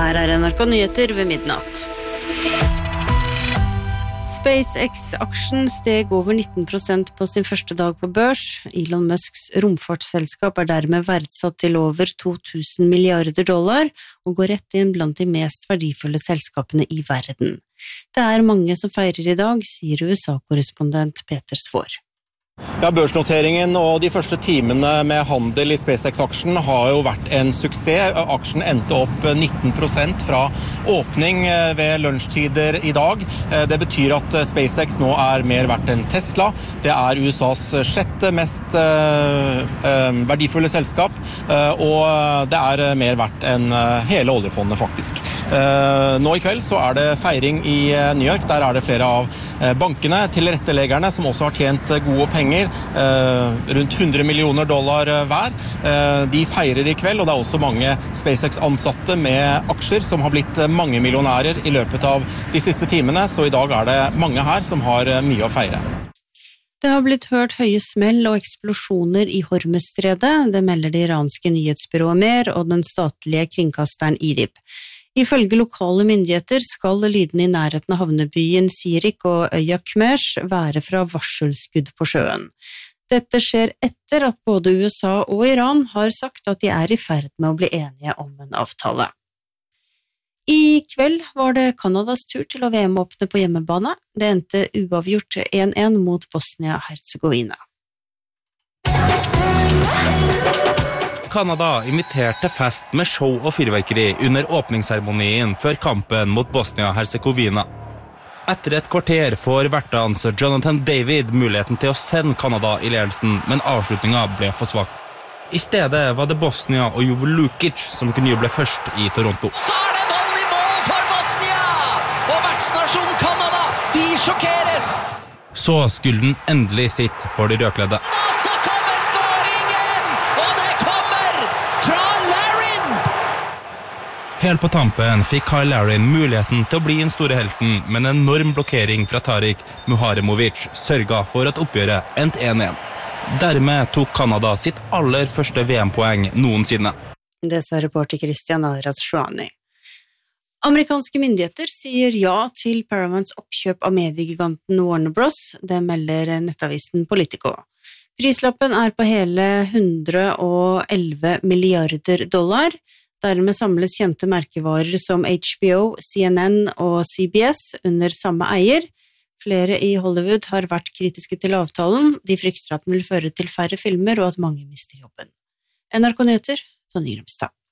Her NRK Nyheter ved midnatt. SpaceX-aksjen steg over 19% på sin første dag på børs. Elon Musks romfartsselskap dermed verdsatt til over 2000 milliarder dollar og går rett inn blant de mest verdifulle selskapene i verden. Det mange som feirer i dag, sier USA-korrespondent Peter Svaar. Ja, børsnoteringen og de første timene med handel i SpaceX-aksjen har jo vært en suksess. Aksjen endte opp 19% fra åpning ved lunsjtider i dag. Det betyr at SpaceX nå mer verdt enn Tesla. Det USAs sjette mest verdifulle selskap, og det mer verdt enn hele oljefondet faktisk. Nå i kveld så det feiring i New York. Der det flere av bankene, tilretteleggerne, som også har tjent gode penger, rundt 100 millioner dollar hver. De feirer i kveld, og det også mange SpaceX-ansatte med aksjer som har blitt mange millionærer i løpet av de siste timene, så i dag det mange her som har mye å feire. Det har blitt hørt høye smell og eksplosjoner i Hormuzstredet, det melder det iranske nyhetsbyrået Mer og den statlige kringkasteren IRIB. Ifølge lokale myndigheter skal lydene i nærheten av havnebyen Sirik og øya Kmesh være fra varselskudd på sjøen. Dette skjer etter at både USA og Iran har sagt at de i ferd med å bli enige om en avtale. I kveld var det Kanadas tur til å VM-åpne på hjemmebane. Det endte uavgjort 1-1 mot Bosnia-Herzegovina. Kanada inviterte fest med show og fyrverkeri under åpningsseremonien før kampen mot Bosnia-Herzegovina. Etter et kvarter får vertans Jonathan David muligheten til å sende Kanada i ledelsen, men avslutningen ble for svak. I stedet var det Bosnia og Jovo Lukic som kunne juble først i Toronto. Så det ballen i mål for Bosnia! Og vertsnasjon Kanada, de sjokkeres! Så skulle den endelig sitt for de rødkledde. Så kommer skåringen! Og det kommer fra Larin! Helt på tampen fikk Kyle Larin muligheten til å bli den store helten, men en enorm blokkering fra Tarik Muharemovic sørget for at oppgjøret endte 1-1. Dermed tok Kanada sitt aller første VM-poeng noensinne. Det sa reporter Christian Aras-Shuani. Amerikanske myndigheter sier ja til Paramounts oppkjøp av mediegiganten Warner Bros. Det melder nettavisen Politico. Prislappen på hele 111 milliarder dollar. Dermed samles kjente merkevarer som HBO, CNN og CBS under samme eier. Flere i Hollywood har vært kritiske til avtalen. De frykter at den vil føre til færre filmer og at mange mister jobben. NRK Nyheter, Tonje Grimstad.